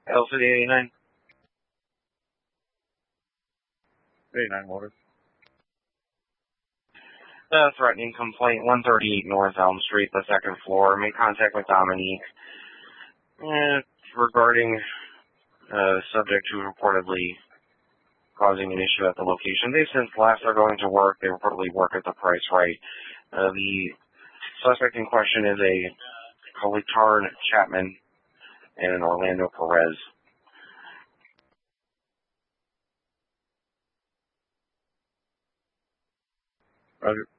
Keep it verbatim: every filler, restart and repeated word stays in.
L City eighty-nine. eighty-nine Motor. Uh, threatening complaint, one thirty-eight North Elm Street, the second floor. Made contact with Dominique. Eh, regarding uh, subject who reportedly causing an issue at the location. They since left. They're going to work. They reportedly work at the price right. Uh, the suspect in question is a Colitarn Chapman and an Orlando Perez. Roger.